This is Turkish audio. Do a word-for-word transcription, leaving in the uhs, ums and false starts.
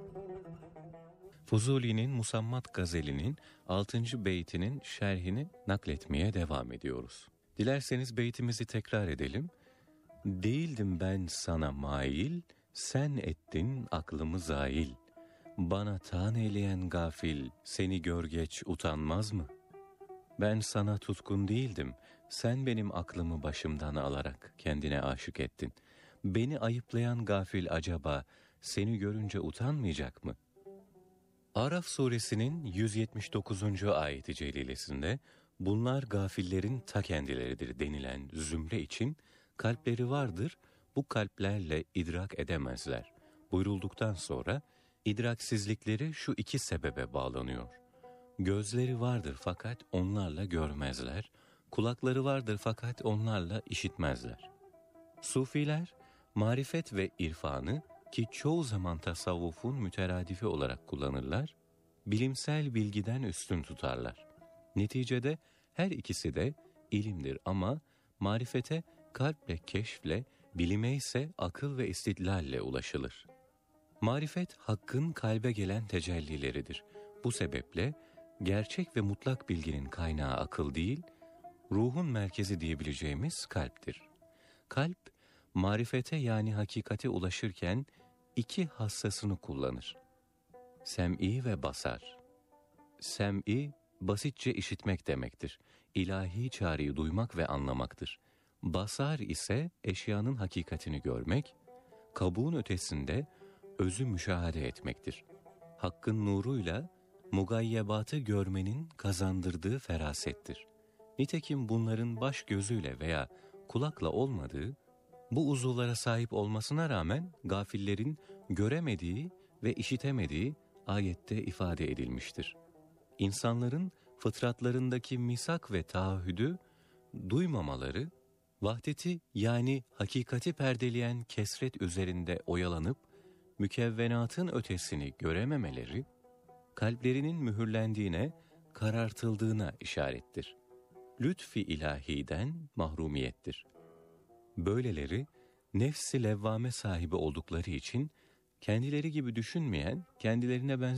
Fuzuli'nin Musammat Gazeli'nin altıncı beytinin şerhini nakletmeye devam ediyoruz. Dilerseniz beytimizi tekrar edelim. Değildim ben sana mail, sen ettin aklımı zail. Bana tan eyleyen gafil, seni gör geç utanmaz mı? Ben sana tutkun değildim, sen benim aklımı başımdan alarak kendine aşık ettin. Beni ayıplayan gafil acaba seni görünce utanmayacak mı? Araf suresinin yüz yetmiş dokuzuncu ayeti celilesinde bunlar gafillerin ta kendileridir denilen zümre için kalpleri vardır, bu kalplerle idrak edemezler buyurulduktan sonra idraksizlikleri şu iki sebebe bağlanıyor. Gözleri vardır fakat onlarla görmezler, kulakları vardır fakat onlarla işitmezler. Sufiler, marifet ve irfanı ki çoğu zaman tasavvufun müteradifi olarak kullanırlar, bilimsel bilgiden üstün tutarlar. Neticede her ikisi de ilimdir ama marifete kalple, keşfle, bilime ise akıl ve istidlalle ulaşılır. Marifet, hakkın kalbe gelen tecellileridir. Bu sebeple gerçek ve mutlak bilginin kaynağı akıl değil, ruhun merkezi diyebileceğimiz kalptir. Kalp, marifete yani hakikate ulaşırken iki hassasını kullanır. Sem'i ve basar. Sem'i, basitçe işitmek demektir. İlahi çağrıyı duymak ve anlamaktır. Basar ise eşyanın hakikatini görmek, kabuğun ötesinde özü müşahede etmektir. Hakkın nuruyla mugayyebatı görmenin kazandırdığı ferasettir. Nitekim bunların baş gözüyle veya kulakla olmadığı, bu uzuvlara sahip olmasına rağmen gafillerin göremediği ve işitemediği ayette ifade edilmiştir. İnsanların fıtratlarındaki misak ve taahhüdü duymamaları, vahdeti yani hakikati perdeleyen kesret üzerinde oyalanıp mükevvenatın ötesini görememeleri, kalplerinin mühürlendiğine, karartıldığına işarettir. Lütfi ilahiden mahrumiyettir. Böyleleri nefs-i levvame sahibi oldukları için kendileri gibi düşünmeyen, kendilerine benzeyen